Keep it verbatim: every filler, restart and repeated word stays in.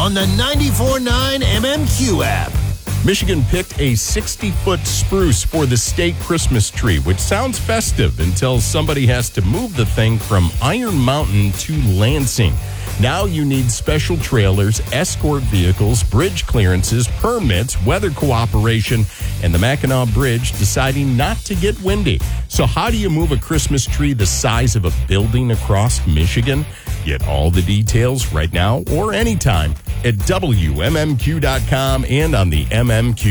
on the ninety-four point nine M M Q app. Michigan picked a sixty-foot spruce for the state Christmas tree, which sounds festive until somebody has to move the thing from Iron Mountain to Lansing. Now you need special trailers, escort vehicles, bridge clearances, permits, weather cooperation, and the Mackinac Bridge deciding not to get windy. So how do you move a Christmas tree the size of a building across Michigan? Get all the details right now or anytime at W M M Q dot com and on the M M Q